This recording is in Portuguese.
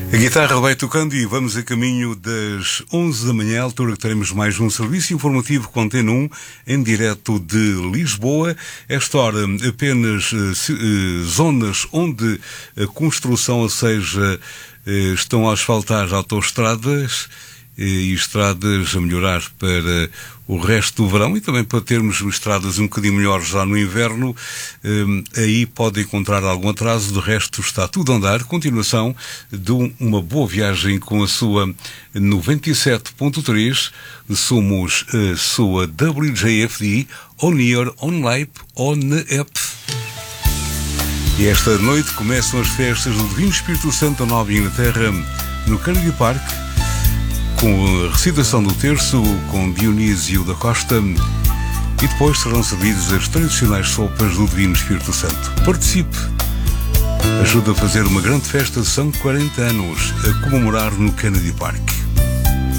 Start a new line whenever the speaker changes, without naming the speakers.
A guitarra vai tocando e vamos a caminho das 11 da manhã, altura que teremos mais um serviço informativo com Antena 1, em direto de Lisboa. Esta hora apenas zonas onde a construção, ou seja, estão a asfaltar autoestradas e estradas a melhorar para o resto do verão e também para termos estradas um bocadinho melhores já no inverno. Aí pode encontrar algum atraso, de resto está tudo a andar. Continuação de uma boa viagem com a sua 97.3. Somos a sua WJFD, on air, on live, on app. E esta noite começam as festas do Divino Espírito Santo da Nova Inglaterra no Kennedy Park, com a recitação do terço com Dionísio da Costa, e depois serão servidas as tradicionais sopas do Divino Espírito Santo. Participe! Ajuda a fazer uma grande festa, são 40 anos a comemorar no Kennedy Park.